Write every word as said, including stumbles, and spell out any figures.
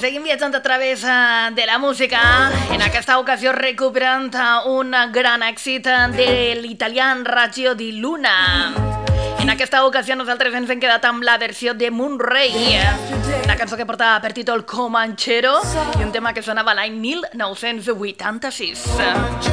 seguim viatjant a través de la música, en aquesta ocasió recuperant un gran èxit de l'italià Raggio di Luna. En aquesta ocasió nosaltres ens hem quedat amb la versió de Moonray, una cançó que porta per títol Comanchero i un tema que sonava l'any mil nou-cents vuitanta-sis.